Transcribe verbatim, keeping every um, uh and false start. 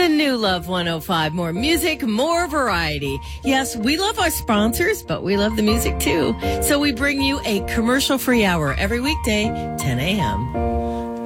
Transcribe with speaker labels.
Speaker 1: The new Love one oh five. More music, more variety. Yes, we love our sponsors, but we love the music too. So we bring you a commercial-free hour every weekday, ten a.m.